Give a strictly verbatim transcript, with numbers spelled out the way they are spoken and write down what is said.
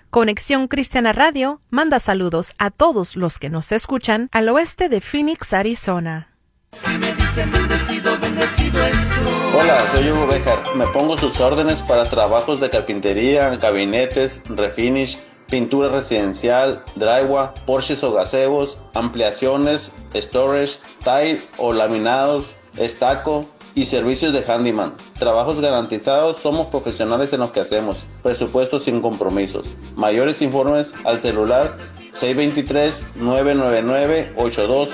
Conexión Cristiana Radio manda saludos a todos los que nos escuchan al oeste de Phoenix, Arizona. Si me dicen bendecido, bendecido estoy. Hola, soy Hugo Bejar. Me pongo sus órdenes para trabajos de carpintería, gabinetes, refinish, pintura residencial, drywall, porches o gazebos, ampliaciones, storage, tile o laminados, estaco y servicios de handyman. Trabajos garantizados, somos profesionales en lo que hacemos. Presupuestos sin compromisos. Mayores informes al celular seis dos tres, nueve nueve nueve, ocho dos